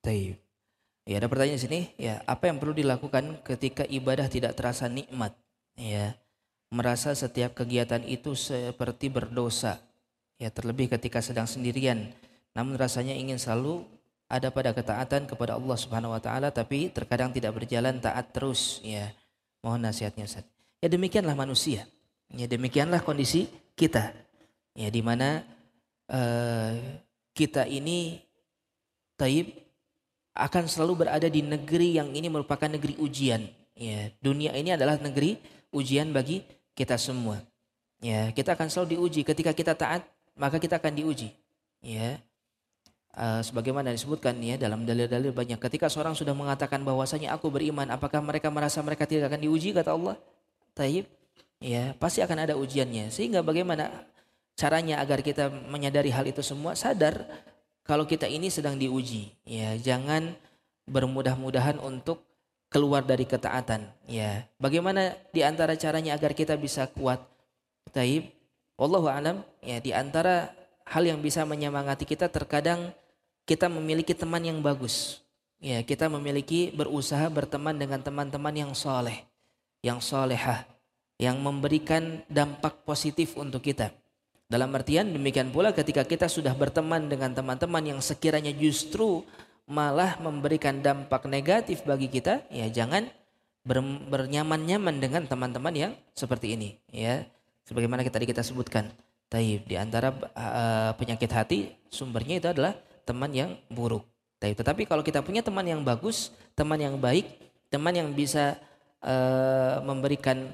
Taib. Ya, ada pertanyaan di sini, ya, apa yang perlu dilakukan ketika ibadah tidak terasa nikmat? Ya, merasa setiap kegiatan itu seperti berdosa. Ya, terlebih ketika sedang sendirian, namun rasanya ingin selalu ada pada ketaatan kepada Allah Subhanahu wa taala, tapi terkadang tidak berjalan taat terus, ya. Mohon nasihatnya, Ustaz. Ya, demikianlah manusia. Ya, demikianlah kondisi kita. Ya, di mana kita ini taib akan selalu berada di negeri yang ini merupakan negeri ujian. Ya, dunia ini adalah negeri ujian bagi kita semua. Ya, kita akan selalu diuji. Ketika kita taat, maka kita akan diuji. Ya, sebagaimana disebutkan ya dalam dalil-dalil banyak. Ketika seorang sudah mengatakan bahwasanya aku beriman, apakah mereka merasa mereka tidak akan diuji? Kata Allah, taib. Ya, pasti akan ada ujiannya. Sehingga bagaimana caranya agar kita menyadari hal itu semua, sadar kalau kita ini sedang diuji. Ya, jangan bermudah-mudahan untuk keluar dari ketaatan. Ya, bagaimana di antara caranya agar kita bisa kuat? Taib. Wallahu a'lam. Ya, di antara hal yang bisa menyemangati kita, terkadang kita memiliki teman yang bagus. Ya, kita memiliki berusaha berteman dengan teman-teman yang soleh, yang solehah, yang memberikan dampak positif untuk kita. Dalam artian demikian pula ketika kita sudah berteman dengan teman-teman yang sekiranya justru malah memberikan dampak negatif bagi kita, ya jangan bernyaman-nyaman dengan teman-teman yang seperti ini, ya. Sebagaimana tadi kita sebutkan, taib, di antara penyakit hati sumbernya itu adalah teman yang buruk. Taib. Tetapi kalau kita punya teman yang bagus, teman yang baik, teman yang bisa memberikan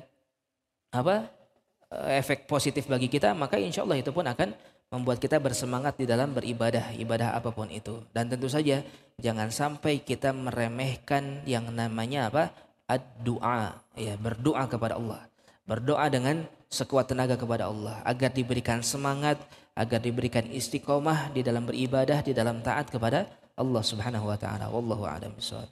efek positif bagi kita, maka insya Allah itu pun akan membuat kita bersemangat di dalam beribadah, ibadah apapun itu. Dan tentu saja jangan sampai kita meremehkan yang namanya ad-du'a, ya, berdoa kepada Allah. Berdoa dengan sekuat tenaga kepada Allah agar diberikan semangat, agar diberikan istiqomah di dalam beribadah, di dalam taat kepada Allah Subhanahu wa taala. Wallahu a'lam bishawab.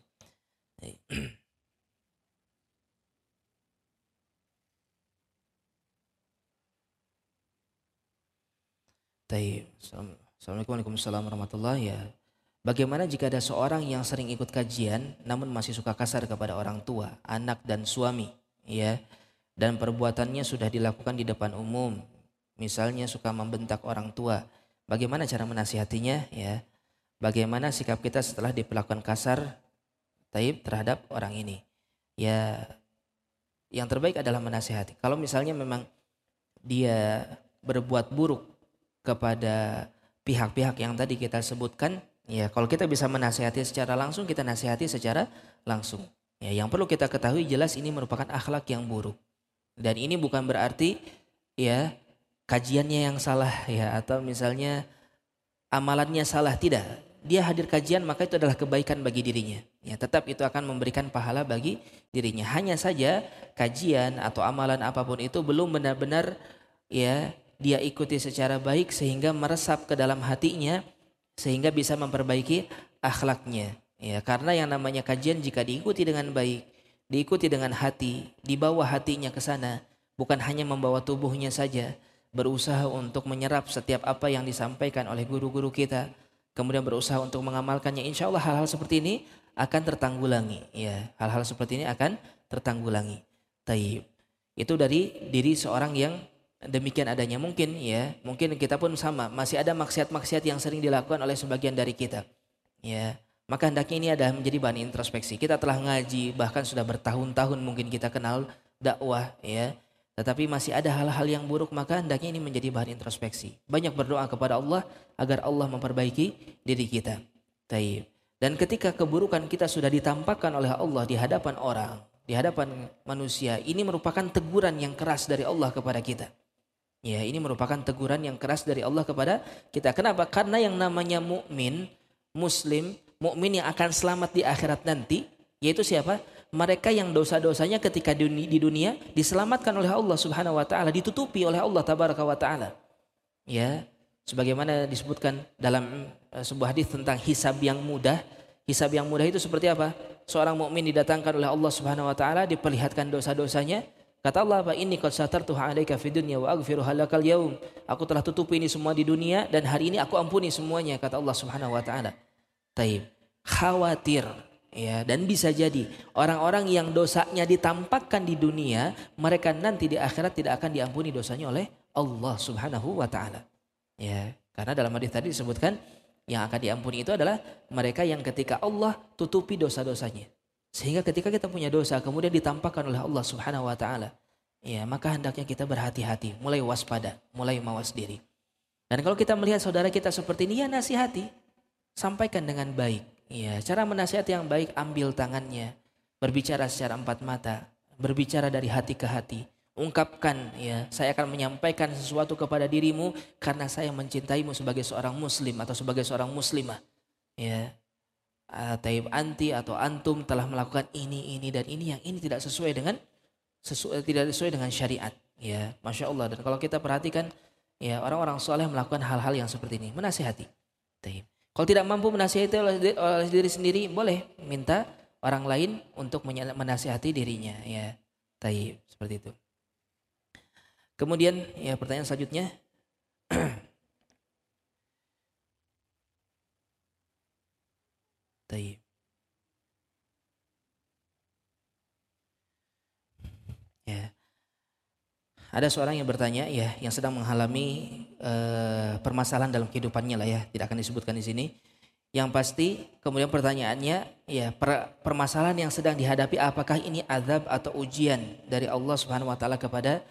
Taib. Assalamualaikum warahmatullahi wabarakatuh. Ya. Bagaimana jika ada seorang yang sering ikut kajian namun masih suka kasar kepada orang tua, anak dan suami, ya. Dan perbuatannya sudah dilakukan di depan umum. Misalnya suka membentak orang tua. Bagaimana cara menasihatinya, ya? Bagaimana sikap kita setelah diperlakukan kasar, taib, terhadap orang ini? Ya, yang terbaik adalah menasihati. Kalau misalnya memang dia berbuat buruk kepada pihak-pihak yang tadi kita sebutkan, ya kalau kita bisa menasihati secara langsung, kita nasihati secara langsung. Ya, yang perlu kita ketahui jelas ini merupakan akhlak yang buruk. Dan ini bukan berarti ya kajiannya yang salah, ya, atau misalnya amalannya salah, tidak. Dia hadir kajian maka itu adalah kebaikan bagi dirinya. Ya, tetap itu akan memberikan pahala bagi dirinya. Hanya saja kajian atau amalan apapun itu belum benar-benar ya dia ikuti secara baik sehingga meresap ke dalam hatinya sehingga bisa memperbaiki akhlaknya. Ya, karena yang namanya kajian jika diikuti dengan baik, diikuti dengan hati, dibawa hatinya ke sana, bukan hanya membawa tubuhnya saja, berusaha untuk menyerap setiap apa yang disampaikan oleh guru-guru kita, kemudian berusaha untuk mengamalkannya. Insya Allah hal-hal seperti ini akan tertanggulangi. Ya, hal-hal seperti ini akan tertanggulangi. Taib. Itu dari diri seorang yang demikian adanya. Mungkin ya, mungkin kita pun sama, masih ada maksiat-maksiat yang sering dilakukan oleh sebagian dari kita. Ya, maka hendaknya ini adalah menjadi bahan introspeksi. Kita telah ngaji, bahkan sudah bertahun-tahun mungkin kita kenal dakwah, ya. Tetapi masih ada hal-hal yang buruk, maka hendaknya ini menjadi bahan introspeksi. Banyak berdoa kepada Allah agar Allah memperbaiki diri kita. Taib. Dan ketika keburukan kita sudah ditampakkan oleh Allah di hadapan orang, di hadapan manusia, ini merupakan teguran yang keras dari Allah kepada kita. Ya, ini merupakan teguran yang keras dari Allah kepada kita. Kenapa? Karena yang namanya mukmin, muslim, mukmin yang akan selamat di akhirat nanti, yaitu siapa? Mereka yang dosa-dosanya ketika di dunia diselamatkan oleh Allah Subhanahu wa taala, ditutupi oleh Allah Tabaraka wa taala. Ya, sebagaimana disebutkan dalam sebuah hadis tentang hisab yang mudah. Hisab yang mudah itu seperti apa? Seorang mukmin didatangkan oleh Allah Subhanahu wa taala, diperlihatkan dosa-dosanya. Kata Allah, "Fa inni qad satartuha 'alaika fid dunya wa aghfiruha lakal yaum." Aku telah tutupi ini semua di dunia dan hari ini aku ampuni semuanya, kata Allah Subhanahu wa taala. Taib. khawatir ya, dan bisa jadi orang-orang yang dosanya ditampakkan di dunia, mereka nanti di akhirat tidak akan diampuni dosanya oleh Allah Subhanahu wa taala. Ya, karena dalam hadis tadi disebutkan yang akan diampuni itu adalah mereka yang ketika Allah tutupi dosa-dosanya. Sehingga ketika kita punya dosa kemudian ditampakkan oleh Allah Subhanahu wa taala, ya, maka hendaknya kita berhati-hati, mulai waspada, mulai mawas diri. Dan kalau kita melihat saudara kita seperti ini, ya nasihati, sampaikan dengan baik. Ya, cara menasihati yang baik, ambil tangannya, berbicara secara empat mata, berbicara dari hati ke hati. Ungkapkan, ya, saya akan menyampaikan sesuatu kepada dirimu karena saya mencintaimu sebagai seorang muslim atau sebagai seorang muslimah. Ya, taib anti atau antum telah melakukan ini dan ini, yang ini tidak sesuai dengan syariat. Ya, masya Allah. Dan kalau kita perhatikan, ya, orang-orang soleh melakukan hal-hal yang seperti ini, menasihati. Taib. Kalau tidak mampu menasihati oleh diri sendiri, boleh minta orang lain untuk menasihati dirinya. Ya, taib, seperti itu. Kemudian, ya, pertanyaan selanjutnya. Taib. Ya. Ada seorang yang bertanya, ya, yang sedang mengalami permasalahan dalam kehidupannya lah, ya, tidak akan disebutkan di sini. Yang pasti kemudian pertanyaannya, ya, permasalahan yang sedang dihadapi apakah ini azab atau ujian dari Allah Subhanahu wa taala kepada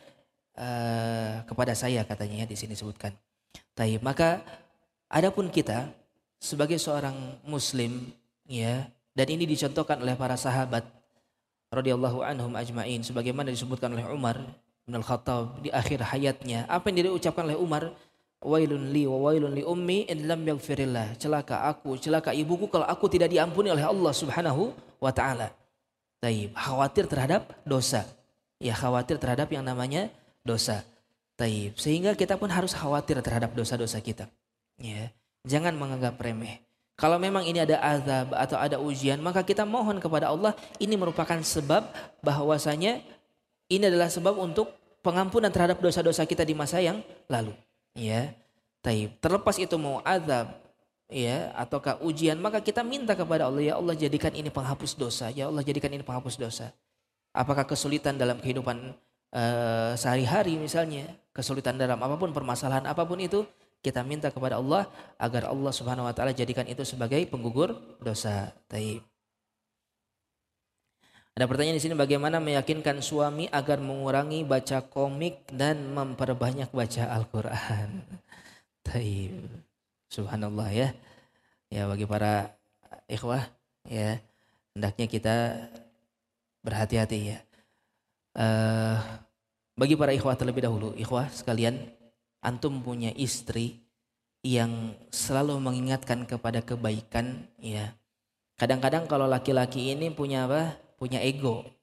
saya, katanya, ya, di sini disebutkan. Taib. Maka adapun kita sebagai seorang muslim, ya, dan ini dicontohkan oleh para sahabat radhiyallahu anhum ajmain, sebagaimana disebutkan oleh Umar bin Al-Khattab di akhir hayatnya. Apa yang diucapkan oleh Umar? Wailun li wa wailun li ummi in lam yaghfirillah. Celaka aku, celaka ibuku kalau aku tidak diampuni oleh Allah Subhanahu wa taala. Taib. Khawatir terhadap dosa. Ya, khawatir terhadap yang namanya dosa. Taib. Sehingga kita pun harus khawatir terhadap dosa-dosa kita. Ya. Jangan menganggap remeh. Kalau memang ini ada azab atau ada ujian, maka kita mohon kepada Allah. Ini merupakan sebab bahwasanya ini adalah sebab untuk pengampunan terhadap dosa-dosa kita di masa yang lalu. Ya, taib. Terlepas itu mau azab, ya, ataukah ujian, maka kita minta kepada Allah, ya Allah jadikan ini penghapus dosa, ya Allah jadikan ini penghapus dosa. Apakah kesulitan dalam kehidupan sehari-hari misalnya, kesulitan dalam apapun, permasalahan apapun itu, kita minta kepada Allah agar Allah Subhanahu wa taala jadikan itu sebagai penggugur dosa. Taib. Ada pertanyaan di sini, bagaimana meyakinkan suami agar mengurangi baca komik dan memperbanyak baca Al-Qur'an? Taib. Subhanallah, ya. Ya, bagi para ikhwah, ya, hendaknya kita berhati-hati, ya. Bagi para ikhwah terlebih dahulu, ikhwah sekalian, antum punya istri yang selalu mengingatkan kepada kebaikan, ya. Kadang-kadang kalau laki-laki ini punya apa? Punya ego,